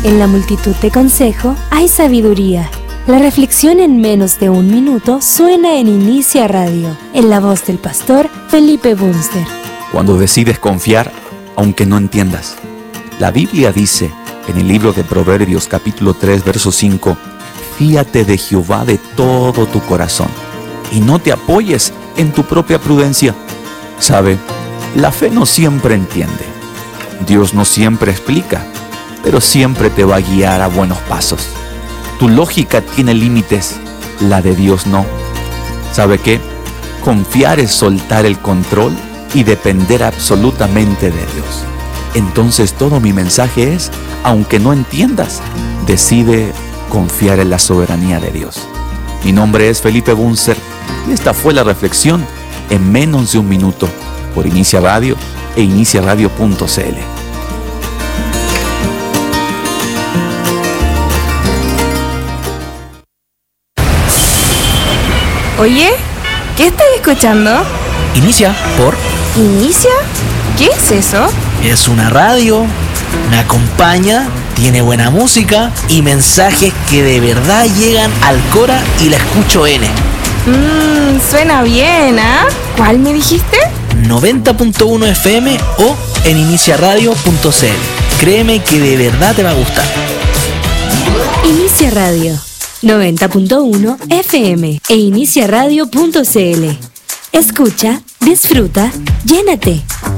En la multitud de consejo hay sabiduría. La reflexión en menos de un minuto suena en Inicia Radio, en la voz del pastor Felipe Bunster. Cuando decides confiar, aunque no entiendas. La Biblia dice en el libro de Proverbios capítulo 3, verso 5, fíate de Jehová de todo tu corazón y no te apoyes en tu propia prudencia. ¿Sabe? La fe no siempre entiende. Dios no siempre explica, pero siempre te va a guiar a buenos pasos. Tu lógica tiene límites, la de Dios no. ¿Sabe qué? Confiar es soltar el control y depender absolutamente de Dios. Entonces todo mi mensaje es, aunque no entiendas, decide confiar en la soberanía de Dios. Mi nombre es Felipe Bunster y esta fue la reflexión en menos de un minuto por Inicia Radio e iniciaradio.cl. Oye, ¿qué estás escuchando? Inicia por... ¿Inicia? ¿Qué es eso? Es una radio, me acompaña, tiene buena música y mensajes que de verdad llegan al Cora y la escucho N. Suena bien, ¿ah? ¿Cuál me dijiste? 90.1 FM o en iniciaradio.cl. Créeme que de verdad te va a gustar. Inicia Radio, 90.1 FM e iniciaradio.cl. Escucha, disfruta, llénate.